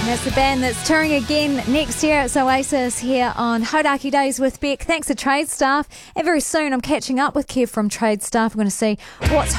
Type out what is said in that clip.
That's the band that's touring again next year. It's Oasis here on Hodaki Days with Beck. Thanks to Trade Staff. And very soon I'm catching up with Kev from Trade Staff. I'm going to see what's